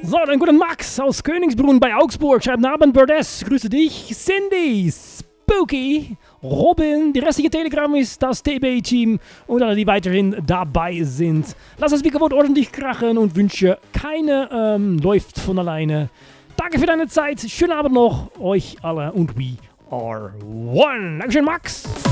So, dann guten Max aus Königsbrunn bei Augsburg. Schreibt Abend, Birdes. Grüße dich. Cindy, Spooky, Robin. Die restliche Telegram ist das TB-Team und alle, die weiterhin dabei sind. Lass das Mikrofon ordentlich krachen und wünsche keine läuft von alleine. Danke für deine Zeit. Schönen Abend noch. Euch alle und we are one. Dankeschön, Max.